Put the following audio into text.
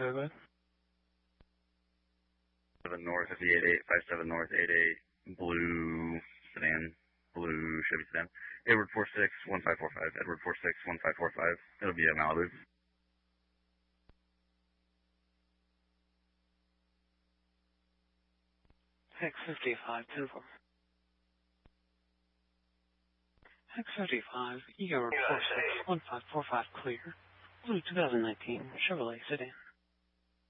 Go ahead. 7 North, 58-8, 57 North, 88, blue sedan, blue Chevy sedan. Edward 46-1545, Edward 46-1545. It'll be a Malibu. 655, 10-4. X55, ER 461545 clear. Blue 2019 Chevrolet sedan.